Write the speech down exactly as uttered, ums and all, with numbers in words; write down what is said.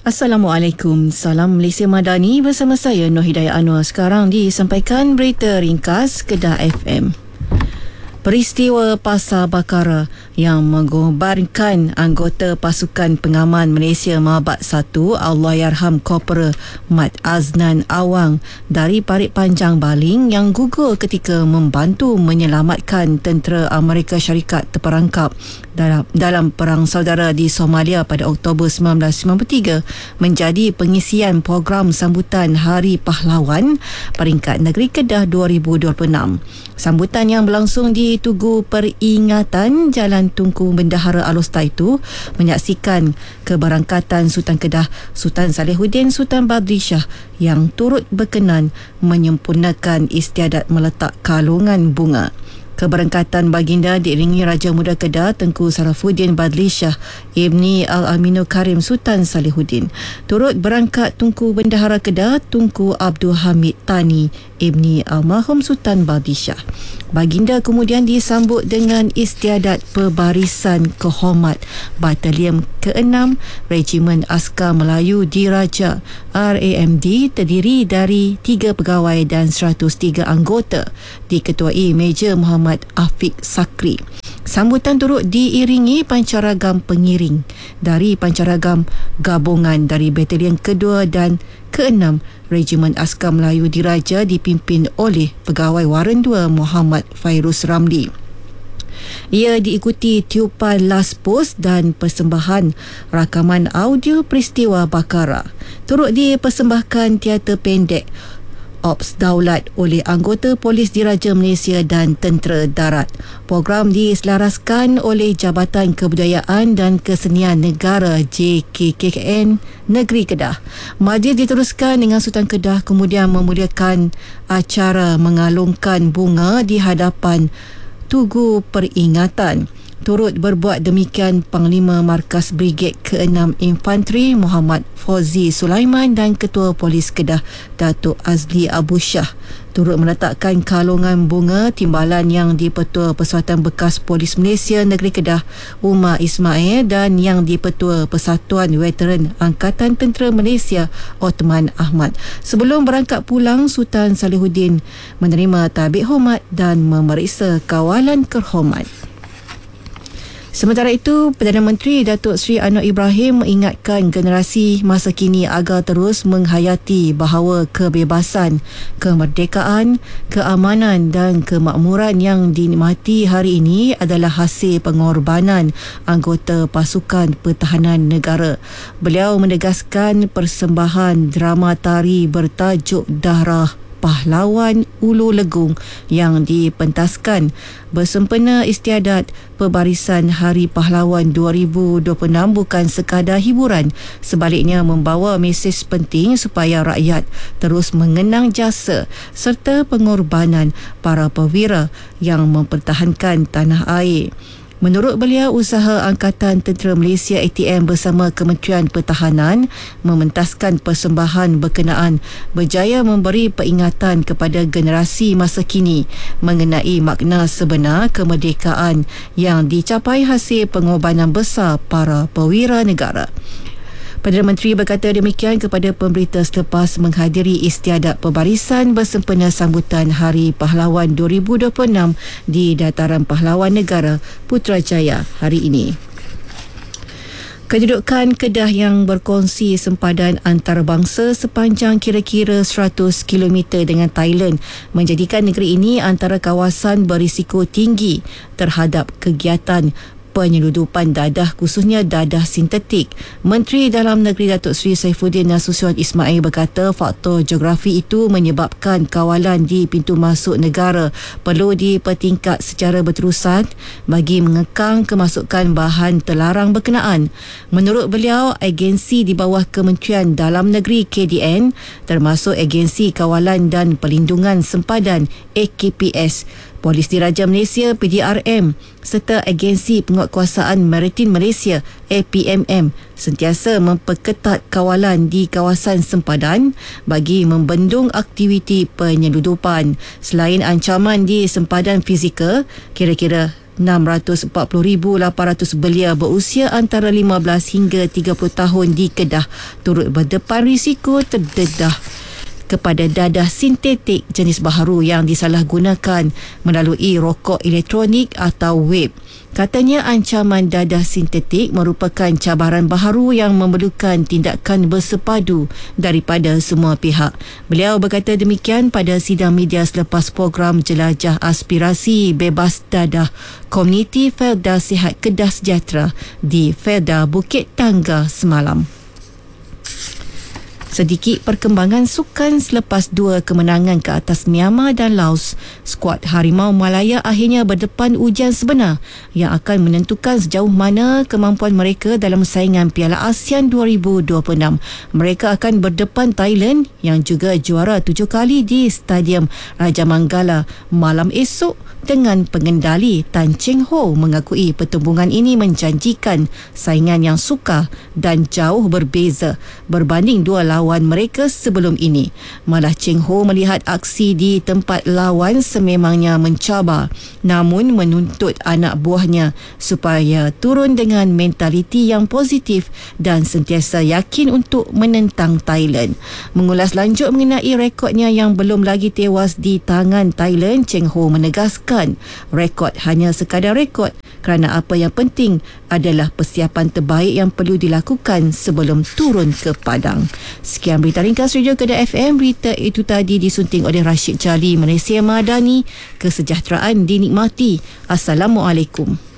Assalamualaikum, salam Malaysia Madani bersama saya Nur Hidayah Anwar. Sekarang disampaikan berita ringkas Kedah F M. Peristiwa Pasar Bakara yang menggobarkan anggota pasukan pengaman Malaysia Mabat satu Allahyarham Korporal Mat Aznan Awang dari Parit Panjang Baling yang gugur ketika membantu menyelamatkan tentera Amerika Syarikat terperangkap dalam, dalam perang saudara di Somalia pada Oktober sembilan belas sembilan puluh tiga menjadi pengisian program sambutan Hari Pahlawan peringkat negeri Kedah dua ribu dua puluh enam. Sambutan yang berlangsung di Tugu Peringatan Jalan Tunku Bendahara Alostar itu menyaksikan keberangkatan Sultan Kedah Sultan Salihuddin Sultan Badri Shah yang turut berkenan menyempurnakan istiadat meletak kalungan bunga. Keberangkatan baginda diiringi Raja Muda Kedah Tengku Sarafuddin Badli Shah Ibni Al-Aminu Karim Sultan Salihuddin. Turut berangkat Tunku Bendahara Kedah Tunku Abdul Hamid Tani Ibni Almarhum Sultan Badli Shah. Baginda kemudian disambut dengan istiadat Pembarisan Kehormat Batalion keenam Regimen Askar Melayu Diraja R A M D terdiri dari tiga pegawai dan seratus tiga anggota diketuai Major Muhammad Afiq Sakri. Sambutan turut diiringi pancaragam pengiring dari pancaragam gabungan dari Batalion kedua dan keenam Regimen Askar Melayu Diraja dipimpin oleh Pegawai Waran dua Muhammad Fairuz Ramli. Ia diikuti tiupan last post dan persembahan rakaman audio peristiwa Bakara. Turut dipersembahkan teater pendek Ops Daulat oleh anggota Polis Diraja Malaysia dan Tentera Darat. Program diselaraskan oleh Jabatan Kebudayaan dan Kesenian Negara J K K N Negeri Kedah. Majlis diteruskan dengan Sultan Kedah kemudian memuliakan acara mengalungkan bunga di hadapan Tugu Peringatan. Turut berbuat demikian Panglima Markas Brigade keenam Infanteri Muhammad Fauzi Sulaiman dan Ketua Polis Kedah Datuk Azli Abu Shah. Turut meletakkan kalungan bunga timbalan yang di-Petua Persatuan Bekas Polis Malaysia Negeri Kedah Umar Ismail dan yang di-Petua Persatuan Veteran Angkatan Tentera Malaysia Othman Ahmad. Sebelum berangkat pulang, Sultan Salihuddin menerima tabik hormat dan memeriksa kawalan kehormat. Sementara itu, Perdana Menteri Datuk Seri Anwar Ibrahim mengingatkan generasi masa kini agar terus menghayati bahawa kebebasan, kemerdekaan, keamanan dan kemakmuran yang dinikmati hari ini adalah hasil pengorbanan anggota pasukan pertahanan negara. Beliau menegaskan persembahan drama tari bertajuk Darah Pahlawan Ulu Legung yang dipentaskan bersempena istiadat Pembarisan Hari Pahlawan dua ribu dua puluh enam bukan sekadar hiburan, sebaliknya membawa mesej penting supaya rakyat terus mengenang jasa serta pengorbanan para perwira yang mempertahankan tanah air. Menurut beliau, usaha Angkatan Tentera Malaysia A T M bersama Kementerian Pertahanan mementaskan persembahan berkenaan berjaya memberi peringatan kepada generasi masa kini mengenai makna sebenar kemerdekaan yang dicapai hasil pengorbanan besar para perwira negara. Perdana Menteri berkata demikian kepada pemberita selepas menghadiri istiadat pembarisan bersempena sambutan Hari Pahlawan dua ribu dua puluh enam di Dataran Pahlawan Negara Putrajaya hari ini. Kedudukan Kedah yang berkongsi sempadan antarabangsa sepanjang kira-kira seratus kilometer dengan Thailand menjadikan negeri ini antara kawasan berisiko tinggi terhadap kegiatan penyeludupan dadah, khususnya dadah sintetik. Menteri Dalam Negeri Datuk Seri Saifuddin Nasution Ismail berkata faktor geografi itu menyebabkan kawalan di pintu masuk negara perlu dipertingkat secara berterusan bagi mengekang kemasukan bahan terlarang berkenaan. Menurut beliau, agensi di bawah Kementerian Dalam Negeri K D N termasuk Agensi Kawalan dan Perlindungan Sempadan A K P S, Polis Diraja Malaysia P D R M serta Agensi Penguatkuasaan Maritim Malaysia A P M M sentiasa memperketat kawalan di kawasan sempadan bagi membendung aktiviti penyeludupan. Selain ancaman di sempadan fizikal, kira-kira enam ratus empat puluh ribu lapan ratus belia berusia antara lima belas hingga tiga puluh tahun di Kedah turut berdepan risiko terdedah kepada dadah sintetik jenis baharu yang disalahgunakan melalui rokok elektronik atau vape. Katanya ancaman dadah sintetik merupakan cabaran baharu yang memerlukan tindakan bersepadu daripada semua pihak. Beliau berkata demikian pada sidang media selepas program Jelajah Aspirasi Bebas Dadah Komuniti Felda Sihat Kedah Sejahtera di Felda Bukit Tangga semalam. Sedikit perkembangan sukan selepas dua kemenangan ke atas Myanmar dan Laos, skuad Harimau Malaya akhirnya berdepan ujian sebenar yang akan menentukan sejauh mana kemampuan mereka dalam saingan Piala ASEAN dua ribu dua puluh enam. Mereka akan berdepan Thailand yang juga juara tujuh kali di Stadium Raja Manggala malam esok dengan pengendali Tan Cheng Ho mengakui pertembungan ini menjanjikan saingan yang sukar dan jauh berbeza berbanding dua lawan mereka sebelum ini. Malah Cheng Ho melihat aksi di tempat lawan sememangnya mencabar, namun menuntut anak buahnya supaya turun dengan mentaliti yang positif dan sentiasa yakin untuk menentang Thailand. Mengulas lanjut mengenai rekodnya yang belum lagi tewas di tangan Thailand, Cheng Ho menegaskan rekod hanya sekadar rekod kerana apa yang penting adalah persiapan terbaik yang perlu dilakukan sebelum turun ke padang. Sekian berita ringkas Radio Kedah F M. Berita itu tadi disunting oleh Rashid Jali, Malaysia Madani. Kesejahteraan dinikmati. Assalamualaikum.